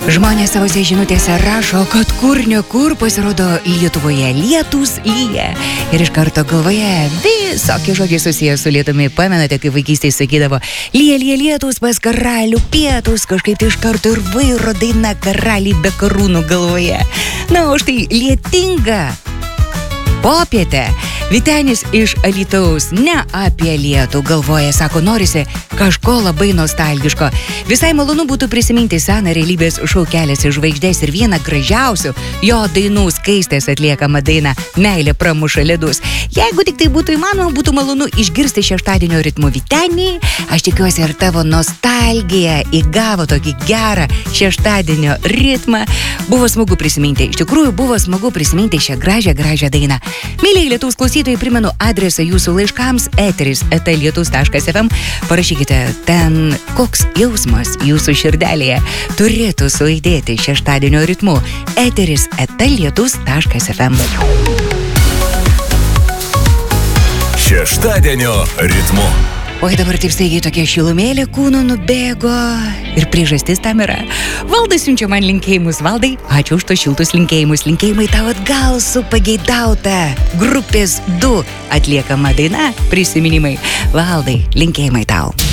Žmonės savose žinutėse rašo, kad kur ne kur pasirodo Lietuvoje lietūs lyja. Ir iš karto galvoje visokie žodžiai susijęs su lietumi. Pamenate, kai vaikystėje sakydavo, lyja lietūs pas karalių pietus, kažkaip tai iš karto ir vairo daina karaliai be karūnų galvoje. Na, o štai lietinga popietė. Vytenis iš Alytaus ne apie lietų galvoja, sako, norisi kažko labai nostalgiško. Visai malonu būtų prisiminti seną realybės šou Kelias į žvaigždės ir vieną gražiausių jo dainų Skaistės atliekamą dainą Meilė pramuša ledus. Jeigu tik tai būtų įmanoma, būtų malonu išgirsti šeštadienio ritmų. Vytenį, aš tikiuosi ir tavo nostalgija įgavo tokį gerą šeštadienio ritmą. Buvo smagu prisiminti, iš tikrųjų buvo smagu prisiminti šią gražią dainą. Mėlyje Lietuvos klausytojai, primenu adresą jūsų laiškams eteris@lietus.fm. Parašykite ten, koks jausmas jūsų širdelėje turėtų suaidėti šeštadienio ritmu. eteris@lietus.fm. Šeštadienio ritmu. Oi, dabar taip staigiai tokia šilumėlė kūno nubėgo ir priežastis tam yra. Valdas siunčia man linkėjimus. Valdai, ačiū už tos šiltus linkėjimus. Linkėjimai tau atgal su pageidauta grupės 2 atliekama daina Prisiminimai. Valdai, linkėjimai tau.